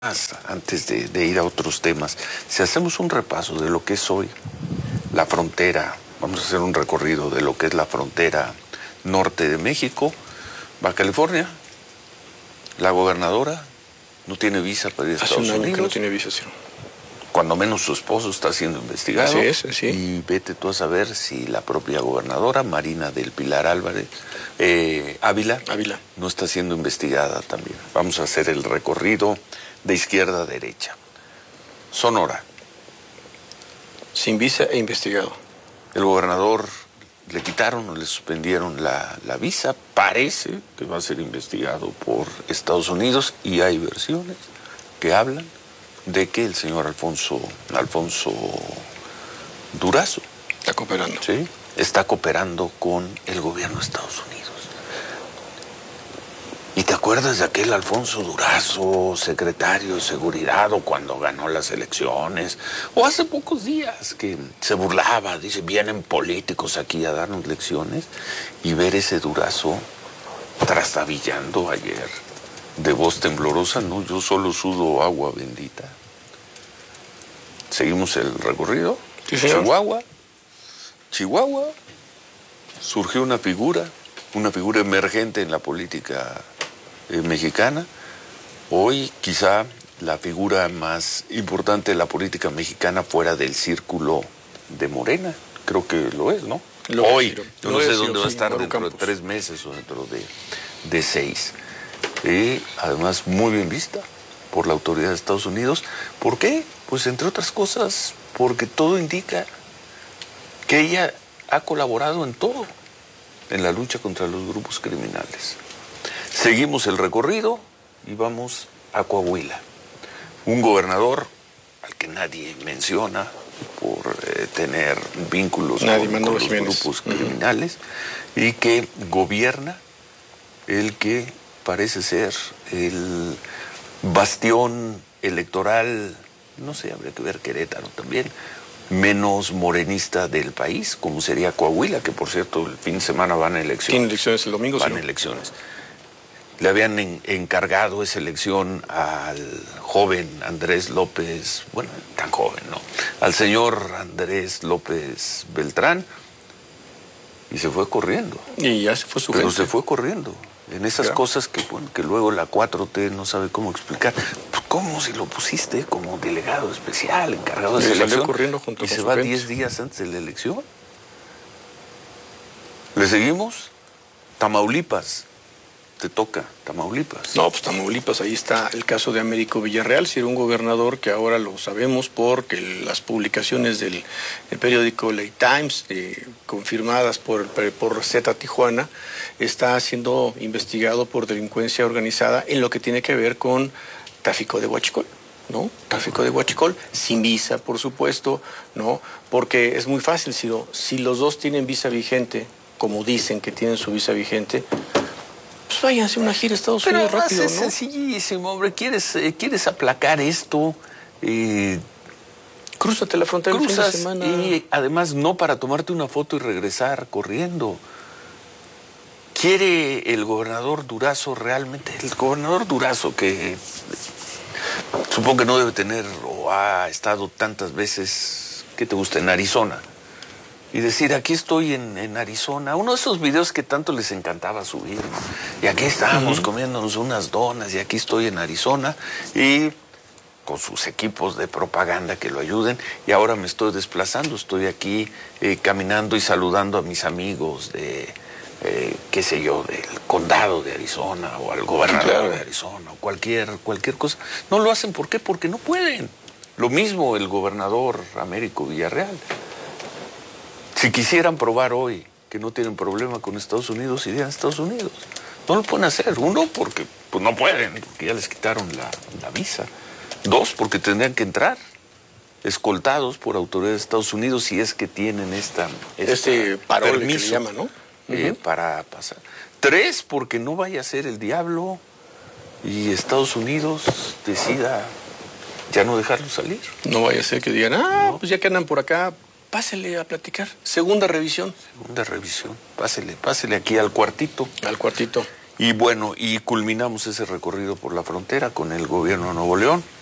Antes de ir a otros temas, si hacemos un repaso de lo que es hoy la frontera, vamos a hacer un recorrido de lo que es la frontera norte de México, Baja California, la gobernadora no tiene visa para ir a Estados Unidos. Hace un año que no tiene visa, sí. Cuando menos su esposo está siendo investigado. Así es, sí. Y vete tú a saber si la propia gobernadora, Marina del Pilar Álvarez, Ávila, no está siendo investigada también. Vamos a hacer el recorrido de izquierda a derecha. Sonora. Sin visa e investigado. El gobernador le quitaron o le suspendieron la visa. Parece que va a ser investigado por Estados Unidos y hay versiones que hablan de que el señor Alfonso Durazo está cooperando. Sí, está cooperando con el gobierno de Estados Unidos. ¿Y te acuerdas de aquel Alfonso Durazo, secretario de Seguridad, o cuando ganó las elecciones? O hace pocos días que se burlaba, dice, vienen políticos aquí a darnos lecciones, y ver ese Durazo trastabillando ayer, de voz temblorosa, no, yo solo sudo agua bendita. Seguimos el recorrido. Sí, señor. Chihuahua, surgió una figura emergente en la política mexicana. Hoy quizá la figura más importante de la política mexicana fuera del círculo de Morena. Creo que lo es, ¿no? Hoy, yo no sé dónde va a estar dentro de 3 meses o dentro de 6. Y además muy bien vista por la autoridad de Estados Unidos. ¿Por qué? Pues entre otras cosas, porque todo indica que ella ha colaborado en todo, en la lucha contra los grupos criminales. Seguimos el recorrido y vamos a Coahuila. Un gobernador al que nadie menciona por tener vínculos con los grupos criminales y que gobierna el que parece ser el bastión electoral, no sé, habría que ver Querétaro también, menos morenista del país, como sería Coahuila, que por cierto el fin de semana van a elecciones. ¿Tienen elecciones el domingo? Van a elecciones. Le habían encargado esa elección al joven Andrés López, bueno, tan joven, ¿no? Al señor Andrés López Beltrán, y se fue corriendo. Y ya se fue su Pero gente. se fue corriendo. En esas cosas que, bueno, que luego la 4T no sabe cómo explicar. Pues, ¿cómo si lo pusiste como delegado especial, encargado de esa elección? Corriendo junto y con se su va gente. 10 días antes de la elección. ¿Le seguimos? Tamaulipas. Te toca, Tamaulipas. No, pues Tamaulipas, ahí está el caso de Américo Villarreal, si era un gobernador que ahora lo sabemos porque las publicaciones del periódico Late Times, confirmadas por Z Tijuana, está siendo investigado por delincuencia organizada en lo que tiene que ver con tráfico de huachicol, ¿no? Tráfico de huachicol, sin visa, por supuesto, ¿no? Porque es muy fácil, si los dos tienen visa vigente, como dicen que tienen su visa vigente, pues váyanse una gira a Estados Unidos rápido, ¿no? Es sencillísimo, hombre. ¿Quieres aplacar esto? Crúzate la frontera el fin de semana. Y además no para tomarte una foto y regresar corriendo. ¿Quiere el gobernador Durazo realmente? El gobernador Durazo, que supongo que no debe tener o ha estado tantas veces, ¿qué te gusta? En Arizona. Y decir, aquí estoy en Arizona. Uno de esos videos que tanto les encantaba subir, ¿no? Y aquí estábamos comiéndonos unas donas y aquí estoy en Arizona. Y con sus equipos de propaganda que lo ayuden. Y ahora me estoy desplazando. Estoy aquí caminando y saludando a mis amigos de, qué sé yo, del condado de Arizona o al gobernador de Arizona o cualquier cosa. No lo hacen, ¿por qué? Porque no pueden. Lo mismo el gobernador Américo Villarreal. Si quisieran probar hoy que no tienen problema con Estados Unidos, irían a Estados Unidos. No lo pueden hacer. 1, porque pues no pueden, porque ya les quitaron la visa. 2, porque tendrían que entrar escoltados por autoridades de Estados Unidos si es que tienen este parole permiso que le llama, ¿no? Para pasar. 3, porque no vaya a ser el diablo y Estados Unidos decida ya no dejarlos salir. No vaya a ser que digan, no, pues ya que andan por acá, pásele a platicar. Segunda revisión. Pásele aquí al cuartito. Al cuartito. Y bueno, y culminamos ese recorrido por la frontera con el gobierno de Nuevo León.